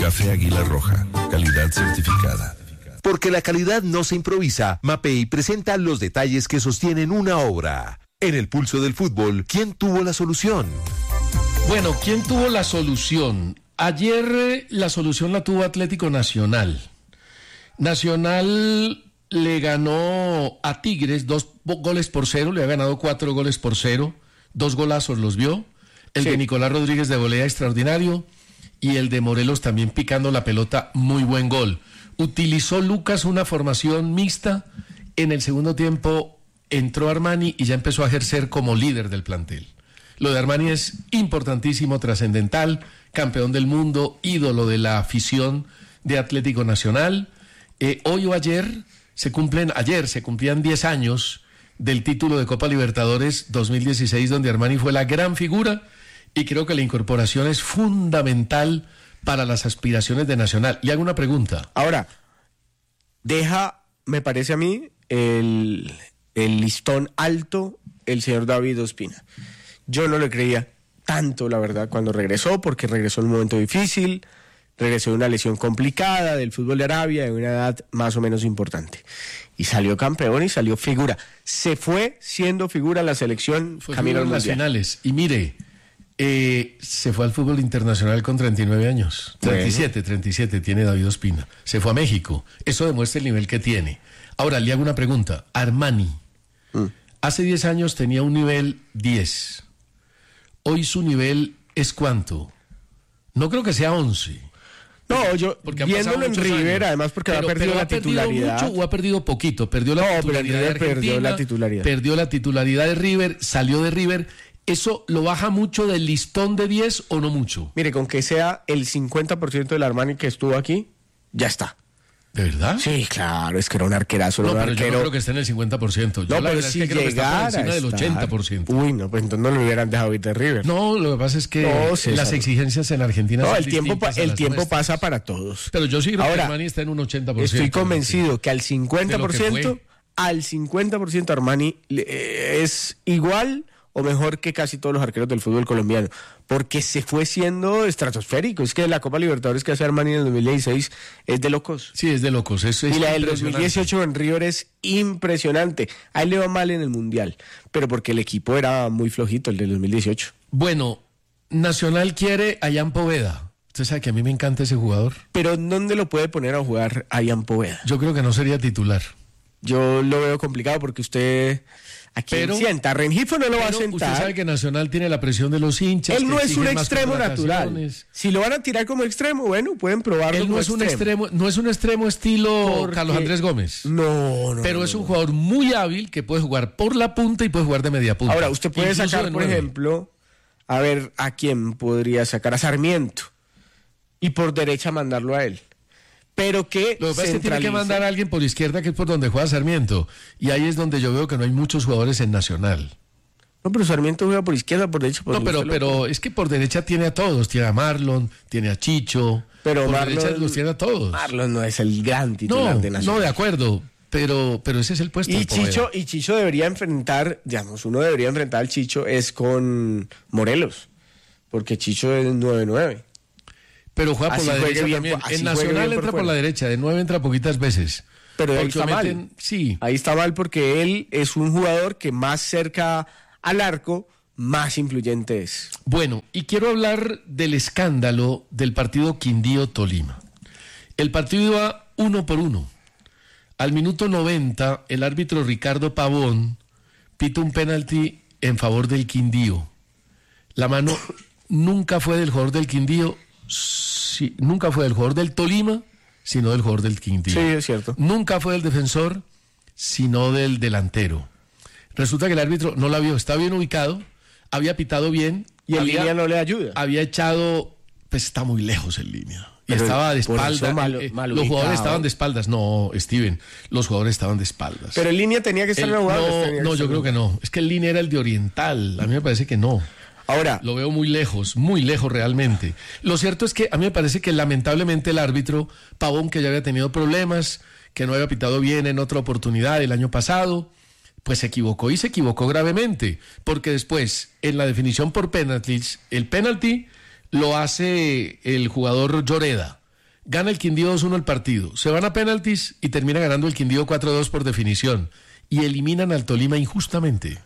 Café Águila Roja, calidad certificada. Porque la calidad no se improvisa, Mapei presenta los detalles que sostienen una obra. En el pulso del fútbol, ¿quién tuvo la solución? Bueno, ¿quién tuvo la solución? Ayer la solución la tuvo Atlético Nacional. Nacional le ganó a Tigres 2-0, le ha ganado 4-0, 2 golazos los vio. El de Nicolás Rodríguez de volea extraordinario y el de Morelos también picando la pelota, muy buen gol. Utilizó Lucas una formación mixta. En el segundo tiempo entró Armani y ya empezó a ejercer como líder del plantel. Lo de Armani es importantísimo, trascendental, campeón del mundo, ídolo de la afición de Atlético Nacional. Hoy o ayer se cumplían 10 años del título de Copa Libertadores 2016, donde Armani fue la gran figura, y creo que la incorporación es fundamental para las aspiraciones de Nacional. Y hago una pregunta. Ahora, me parece a mí, el listón alto el señor David Ospina. Yo no le creía tanto, la verdad, cuando regresó, porque regresó en un momento difícil, regresó de una lesión complicada del fútbol de Arabia, de una edad más o menos importante. Y salió campeón y salió figura. Se fue siendo figura en la selección camino al Mundial. Nacionales. Y mire, se fue al fútbol internacional con 39 años. 37 tiene David Ospina. Se fue a México. Eso demuestra el nivel que tiene. Ahora, le hago una pregunta. Armani, hace 10 años tenía un nivel 10. Hoy su nivel es ¿cuánto? No creo que sea 11. No, yo viéndolo en River, además porque ha perdido la titularidad. ¿Mucho o ha perdido poquito? Perdió la titularidad de Argentina, perdió la titularidad de River, salió de River. ¿Eso lo baja mucho del listón de 10 o no mucho? Mire, con que sea el 50% del Armani que estuvo aquí, ya está. ¿De verdad? Sí, claro, es que era un arquerazo. No, pero yo no creo que esté en el 50%. Yo no, pero si llegara está por encima del 80%. Uy, no, pues entonces no lo hubieran dejado ir de River. No, lo que pasa es que las exigencias en Argentina son distintas. El tiempo pasa para todos. Pero yo sí creo que Armani está en un 80%. Estoy convencido que al 50% Armani es igual o mejor que casi todos los arqueros del fútbol colombiano, porque se fue siendo estratosférico. Es que la Copa Libertadores que hace Armani en el 2016 es de locos. Sí, es de locos. Y la del 2018 en River es impresionante. A él le va mal en el Mundial, pero porque el equipo era muy flojito, el del 2018. Bueno, Nacional quiere a Ian Poveda. Usted sabe que a mí me encanta ese jugador. Pero ¿dónde lo puede poner a jugar a Ian Poveda? Yo creo que no sería titular. Yo lo veo complicado porque usted... ¿A quién sienta? Rengifo no lo va a sentar. Usted sabe que Nacional tiene la presión de los hinchas. Él no es un extremo natural. Si lo van a tirar como extremo, bueno, pueden probarlo. Él no es un extremo, no es un extremo estilo Carlos Andrés Gómez. No. Pero es un jugador muy hábil que puede jugar por la punta y puede jugar de media punta. Ahora, usted puede sacar, por ejemplo, a ver a quién podría sacar, a Sarmiento, y por derecha mandarlo a él. Pero que lo que pasa es que tiene que mandar a alguien por izquierda, que es por donde juega Sarmiento. Y ahí es donde yo veo que no hay muchos jugadores en Nacional. No, pero Sarmiento juega por izquierda, por derecha. Pero es que por derecha tiene a todos. Tiene a Marlon, tiene a Chicho. Pero por Marlon, derecha los tiene a todos. Marlon no es el gran titular de Nacional. No, de acuerdo. Pero ese es el puesto. Y Chicho debería enfrentar, uno debería enfrentar al Chicho es con Morelos. Porque Chicho es 9-9. Pero juega por la derecha también. En Nacional entra por la derecha, de 9 entra poquitas veces. Pero ahí está mal. Sí. Ahí está mal porque él es un jugador que más cerca al arco, más influyente es. Bueno, y quiero hablar del escándalo del partido Quindío-Tolima. El partido iba 1-1. Al minuto 90, el árbitro Ricardo Pavón pita un penalti en favor del Quindío. La mano nunca fue del jugador del Quindío. Sí, nunca fue del jugador del Tolima, sino del jugador del Quindío. Sí, es cierto. Nunca fue del defensor, sino del delantero. Resulta que el árbitro no la vio, está bien ubicado, había pitado bien. Y en línea no le ayuda. Había echado, pues está muy lejos en línea. Y pero estaba de espaldas. Los jugadores estaban de espaldas. No, Steven, los jugadores estaban de espaldas. Pero en línea tenía que estar No, yo creo que no. Es que en línea era el de Oriental. A mí me parece que no. Ahora, lo veo muy lejos realmente. Lo cierto es que a mí me parece que lamentablemente el árbitro Pavón, que ya había tenido problemas, que no había pitado bien en otra oportunidad el año pasado, pues se equivocó y se equivocó gravemente, porque después en la definición por penaltis, el penalti lo hace el jugador Lloreda, Gana el Quindío 2-1 el partido. Se van a penaltis y termina ganando el Quindío 4-2 por definición. Y eliminan al Tolima injustamente.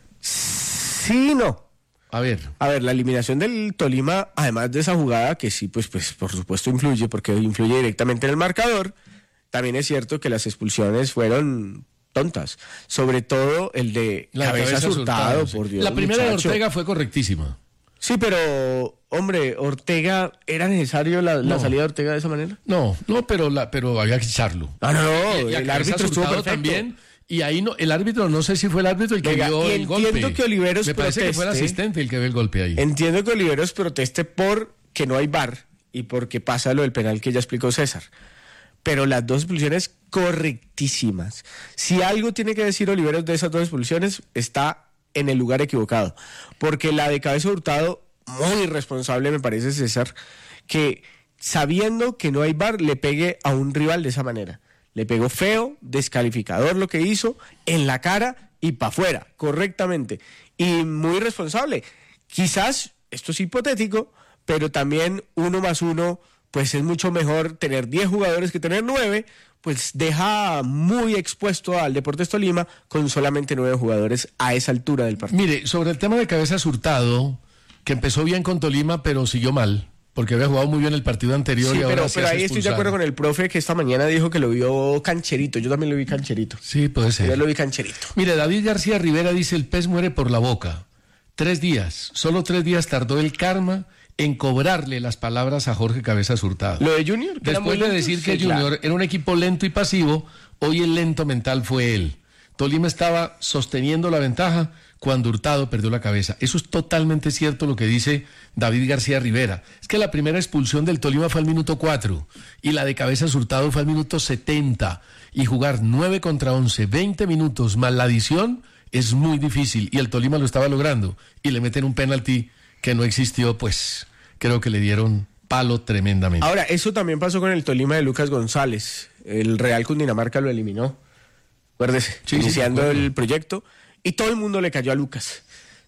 Sí, no. A ver, la eliminación del Tolima, además de esa jugada, que sí, pues por supuesto influye, porque influye directamente en el marcador, también es cierto que las expulsiones fueron tontas. Sobre todo el de la Cabezas Hurtado, sí. por Dios. La primera muchacho. de Ortega fue correctísima. Sí, pero, hombre, Ortega, ¿era necesario la salida de Ortega de esa manera? No, pero había que echarlo. No, Y a el Cabezas árbitro estuvo Hurtado perfecto. también. Y ahí no, el árbitro, no sé si fue el árbitro el que Venga, dio y el golpe. entiendo que Oliveros Me parece que fue el proteste. asistente el que ve el golpe ahí. Entiendo que Oliveros proteste porque no hay VAR y porque pasa lo del penal que ya explicó César. Pero las dos expulsiones correctísimas. Si algo tiene que decir Oliveros de esas dos expulsiones, está en el lugar equivocado. Porque la de Cabeza Hurtado, muy irresponsable me parece, César, que sabiendo que no hay VAR, le pegue a un rival de esa manera. Le pegó feo, descalificador lo que hizo, en la cara y para afuera, correctamente. Y muy responsable. Quizás, esto es hipotético, pero también 1 más 1, pues es mucho mejor tener 10 jugadores que tener 9, pues deja muy expuesto al Deportes Tolima con solamente 9 jugadores a esa altura del partido. Mire, sobre el tema de Cabezas Hurtado, que empezó bien con Tolima, pero siguió mal, porque había jugado muy bien el partido anterior. Sí, y ahora pero ahí estoy de acuerdo con el profe que esta mañana dijo que lo vio cancherito. Yo también lo vi cancherito. Sí, puede ser. Yo lo vi cancherito. Mire, David García Rivera dice: el pez muere por la boca. 3 días, solo 3 días tardó el karma en cobrarle las palabras a Jorge Cabezas Hurtado. Lo de Junior. que era Después muy de lento, decir que sí, Junior claro. era un equipo lento y pasivo, hoy el lento mental fue él. Tolima estaba sosteniendo la ventaja cuando Hurtado perdió la cabeza. Eso es totalmente cierto lo que dice David García Rivera. Es que la primera expulsión del Tolima fue al minuto 4 y la de Cabezas Hurtado fue al minuto 70. Y jugar 9 contra 11, 20 minutos más la adición es muy difícil y el Tolima lo estaba logrando. Y le meten un penalti que no existió, pues creo que le dieron palo tremendamente. Ahora, eso también pasó con el Tolima de Lucas González. El Real Cundinamarca lo eliminó. Acuérdese, Sí, iniciando me acuerdo. el proyecto. Y todo el mundo le cayó a Lucas.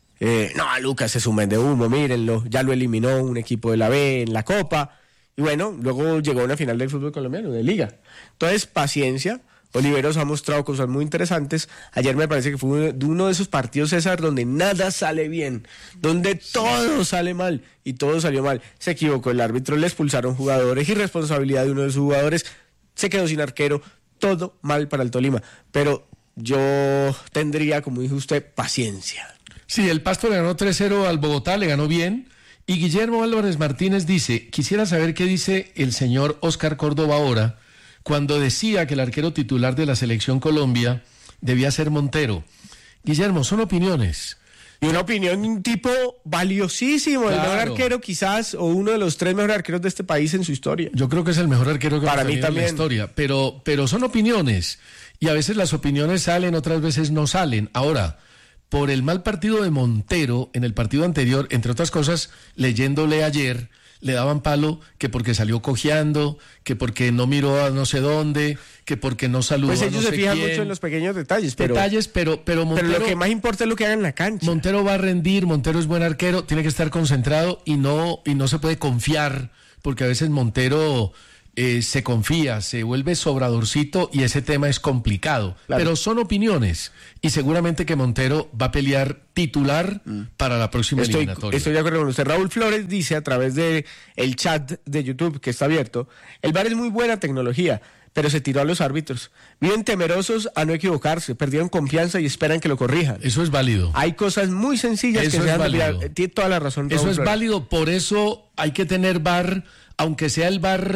No, Lucas es un vende humo, mírenlo. Ya lo eliminó un equipo de la B en la Copa. Y bueno, luego llegó a una final del fútbol colombiano, de Liga. Entonces, paciencia. Oliveros ha mostrado cosas muy interesantes. Ayer me parece que fue uno de esos partidos, César, donde nada sale bien, donde todo sale mal y todo salió mal. Se equivocó el árbitro, le expulsaron jugadores, irresponsabilidad de uno de sus jugadores, se quedó sin arquero, todo mal para el Tolima. Pero yo tendría, como dijo usted, paciencia. Sí, el Pasto le ganó 3-0 al Bogotá, le ganó bien. Y Guillermo Álvarez Martínez dice: quisiera saber qué dice el señor Oscar Córdoba ahora, cuando decía que el arquero titular de la Selección Colombia debía ser Montero. Guillermo, son opiniones. Y una opinión de un tipo valiosísimo, el Claro. mejor arquero quizás, o uno de los 3 mejores arqueros de este país en su historia. Yo creo que es el mejor arquero que Para hemos mí tenido en la también. historia, pero son opiniones. Y a veces las opiniones salen, otras veces no salen. Ahora, por el mal partido de Montero en el partido anterior, entre otras cosas, leyéndole ayer, le daban palo que porque salió cojeando, que porque no miró a no sé dónde, que porque no saludó Pues a ellos no se sé fijan quién. mucho en los pequeños detalles, pero Montero, lo que más importa es lo que hagan en la cancha. Montero va a rendir, Montero es buen arquero, tiene que estar concentrado y no se puede confiar, porque a veces Montero se confía, se vuelve sobradorcito y ese tema es complicado. Claro. Pero son opiniones y seguramente que Montero va a pelear titular para la próxima eliminatoria. Estoy de acuerdo con usted. Raúl Flores dice a través de el chat de YouTube que está abierto: el VAR es muy buena tecnología, pero se tiró a los árbitros. Viven temerosos a no equivocarse, perdieron confianza y esperan que lo corrijan. Eso es válido. Hay cosas muy sencillas Eso que se es han de mirar. válido. Tiene toda la razón, Raúl Eso es Flores. válido, por eso hay que tener VAR, aunque sea el VAR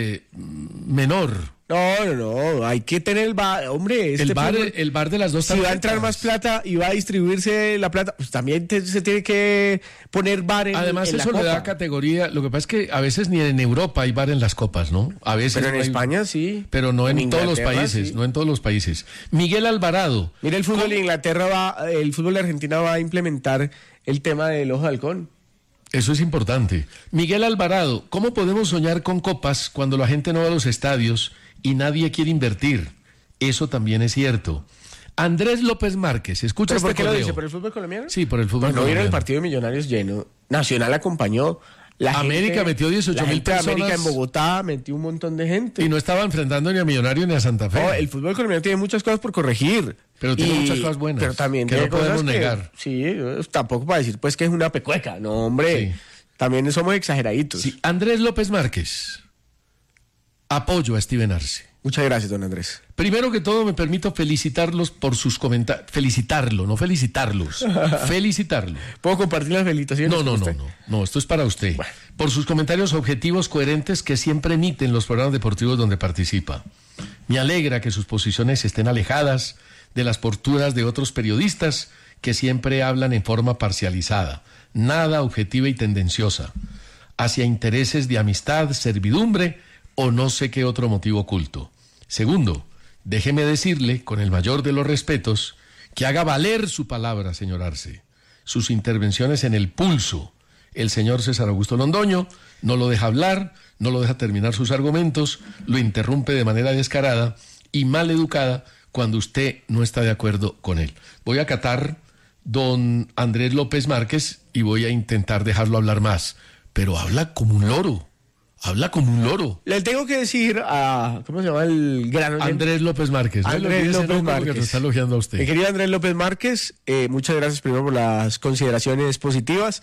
menor. No, hay que tener el VAR, hombre. El VAR de las dos Si va a tarjetas. entrar más plata y va a distribuirse la plata, pues también se tiene que poner VAR en Además, en la eso le da copa. categoría. Lo que pasa es que a veces ni en Europa hay VAR en las copas, ¿no? A veces Pero en no hay- España sí. Pero no en todos los Inglaterra, países, sí. no en todos los países. Miguel Alvarado. Mira, el fútbol de Inglaterra el fútbol de Argentina va a implementar el tema del ojo de halcón. Eso es importante. Miguel Alvarado, ¿cómo podemos soñar con copas cuando la gente no va a los estadios y nadie quiere invertir? Eso también es cierto. Andrés López Márquez, escucha ¿Pero este por qué lo correo. dice? ¿Por el fútbol colombiano? Sí, por el fútbol Pues no vieron el colombiano. partido de Millonarios lleno. Nacional acompañó América metió 18.000 personas. América en Bogotá metió un montón de gente. Y no estaba enfrentando ni a Millonarios ni a Santa Fe. No, el fútbol colombiano tiene muchas cosas por corregir. Pero tiene muchas cosas buenas. Pero también que tiene no podemos cosas negar. Sí, tampoco para decir pues que es una pecueca. No, hombre. Sí. También somos exageraditos. Sí, Andrés López Márquez. Apoyo a Steven Arce. Muchas gracias, don Andrés. Primero que todo, me permito felicitarlos por sus comentarios. Felicitarlo, no felicitarlos. Felicitarlo. ¿Puedo compartir las felicitaciones? No, esto es para usted. Bueno. Por sus comentarios objetivos, coherentes, que siempre emiten los programas deportivos donde participa. Me alegra que sus posiciones estén alejadas de las posturas de otros periodistas que siempre hablan en forma parcializada, nada objetiva y tendenciosa, hacia intereses de amistad, servidumbre o no sé qué otro motivo oculto. Segundo, déjeme decirle, con el mayor de los respetos, que haga valer su palabra, señor Arce. Sus intervenciones en El Pulso. El señor César Augusto Londoño no lo deja hablar, no lo deja terminar sus argumentos, lo interrumpe de manera descarada y mal educada cuando usted no está de acuerdo con él. Voy a acatar don Andrés López Márquez y voy a intentar dejarlo hablar más, pero habla como un loro. Habla como un loro. Le tengo que decir a... ¿Cómo se llama el gran oyente? Andrés López Márquez. Andrés López Márquez. Que está elogiando a usted. Mi querido Andrés López Márquez, muchas gracias primero por las consideraciones positivas.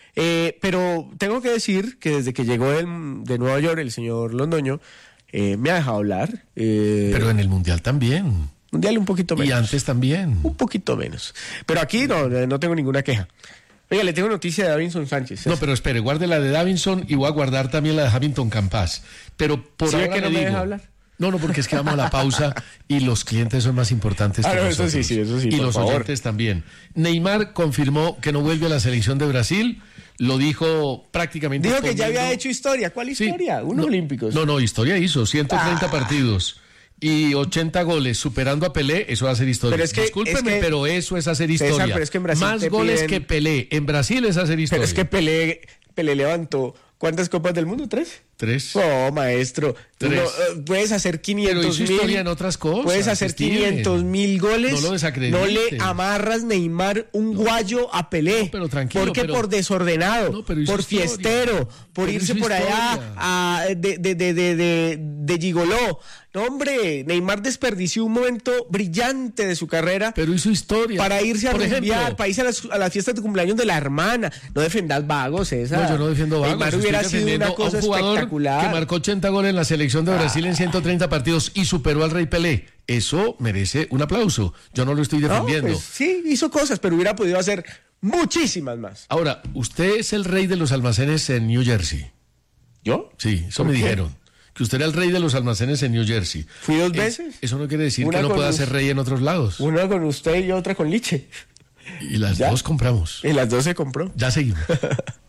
Pero tengo que decir que desde que llegó de Nueva York el señor Londoño, me ha dejado hablar. Pero en el Mundial también. Mundial un poquito menos. Y antes también. Un poquito menos. Pero aquí no tengo ninguna queja. Oiga, le tengo noticia de Davinson Sánchez. No, pero espere, guarde la de Davinson y voy a guardar también la de Hamilton Campas. Pero por ¿Sí ahora que no me digo, deja hablar? No, porque es que vamos a la pausa y los clientes son más importantes que nosotros. Eso sí, y por los favor. oyentes también. Neymar confirmó que no vuelve a la selección de Brasil. Lo dijo prácticamente. Dijo que ya había hecho historia. ¿Cuál historia? Sí, Unos olímpicos. No, historia hizo. 130 partidos. Y 80 goles superando a Pelé, eso es hacer historia. Pero es que, discúlpeme, pero eso es hacer historia. César, pero es que en Brasil más goles que Pelé. En Brasil es hacer historia. Pero es que Pelé levantó ¿cuántas copas del mundo? ¿3? 3. Oh, maestro. 3. Puedes hacer 500 mil. Historia en otras cosas. Puedes hacer 500.000 goles. No lo desacredite. No le amarras, Neymar, un guayo a Pelé. No, pero tranquilo. Porque por desordenado, por fiestero, por irse por allá de gigoló. No, hombre, Neymar desperdició un momento brillante de su carrera. Pero hizo historia. Para irse a rumbear, para irse a las fiestas de cumpleaños de la hermana. No defendas vagos, esa. No, yo no defiendo vagos. Neymar hubiera sido una cosa espectacular. Que marcó 80 goles en la selección de Brasil en 130 partidos y superó al Rey Pelé. Eso merece un aplauso. Yo no lo estoy defendiendo. No, pues, sí, hizo cosas, pero hubiera podido hacer muchísimas más. Ahora, usted es el rey de los almacenes en New Jersey. ¿Yo? Sí, eso me dijeron. Que usted era el rey de los almacenes en New Jersey. ¿Fui 2 veces? Eso no quiere decir que no pueda ser rey en otros lados. Una con usted y otra con Liche. Y las dos compramos. Y las dos se compró. Ya seguimos.